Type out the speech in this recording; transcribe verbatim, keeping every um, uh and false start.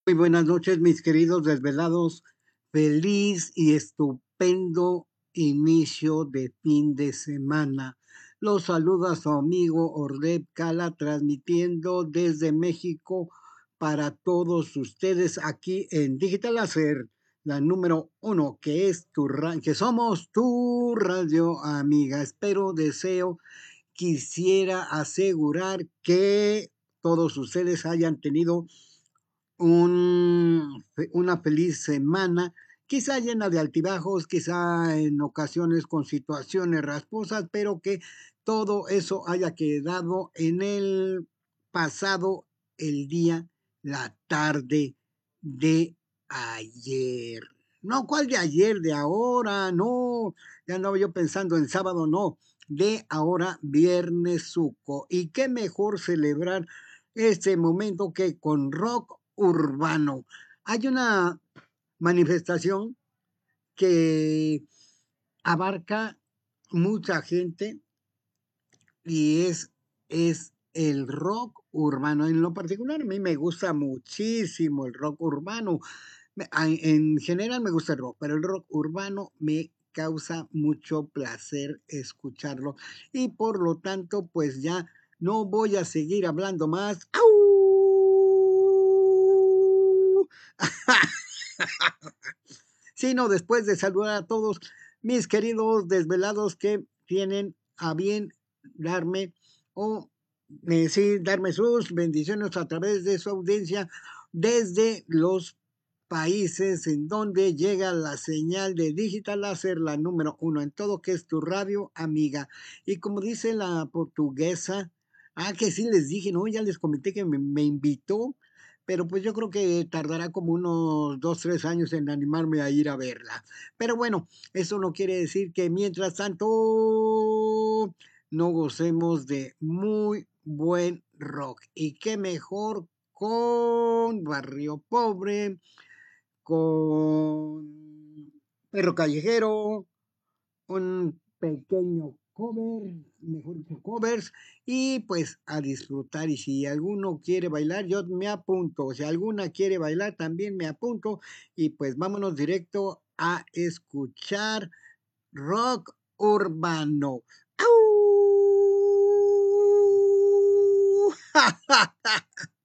Muy buenas noches, mis queridos desvelados. Feliz y estupendo inicio de fin de semana. Los saluda su amigo Ordep Cala, transmitiendo desde México para todos ustedes aquí en Digital Láser, la número uno, que es tu ra- que somos tu radio amiga. Espero, deseo, quisiera asegurar que todos ustedes hayan tenido un, una feliz semana, quizá llena de altibajos, quizá en ocasiones con situaciones rasposas, pero que todo eso haya quedado en el pasado, el día, la tarde de ayer. No, ¿cuál de ayer? De ahora, no. Ya andaba yo pensando en sábado, no. De ahora, viernes suco. Y qué mejor celebrar este momento que con rock urbano. Hay una manifestación que abarca mucha gente y es, es el rock urbano. En lo particular, a mí me gusta muchísimo el rock urbano. En general me gusta el rock, pero el rock urbano me causa mucho placer escucharlo y por lo tanto pues ya no voy a seguir hablando más. ¡Au! Sino después de saludar a todos mis queridos desvelados que tienen a bien darme o eh, sí, darme sus bendiciones a través de su audiencia desde los países en donde llega la señal de Digital Láser, la número uno en todo, que es tu radio amiga. Y como dice la portuguesa, ah, que sí les dije, no, ya les comenté que me, me invitó, pero pues yo creo que tardará como unos dos, tres años en animarme a ir a verla. Pero bueno, eso no quiere decir que mientras tanto no gocemos de muy buen rock. Y qué mejor con Barrio Pobre, con Perro Callejero, un pequeño cover, mejor dicho, covers, y pues a disfrutar. Y si alguno quiere bailar, yo me apunto. Si alguna quiere bailar, también me apunto. Y pues vámonos directo a escuchar rock urbano. ¡Au!